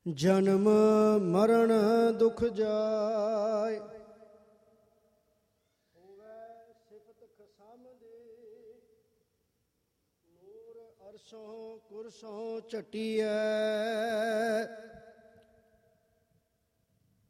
ਜਨਮ ਮਰਨ ਦੁਖ ਜਾਏ, ਹੋਵੇ ਸਿਫਤ ਖਸਮ ਦੀ। ਨੂਰ ਅਰਸ਼ੋਂ ਕੁਰਸੋਂ ਝਟੀਐ,